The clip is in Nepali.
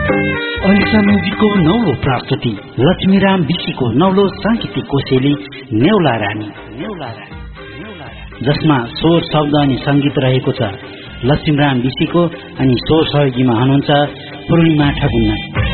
अहिलेका म्युजिकको नौलो प्रस्तुति लक्ष्मीराम विशीको नौलो सांगीतिक कोसेली नेउला रानी, जसमा स्वर शब्द अनि संगीत रहेको छ लक्ष्मीराम विशीको अनि स्वर सहयोगीमा हुनुहुन्छ पूर्णिमा ठकुन्ना।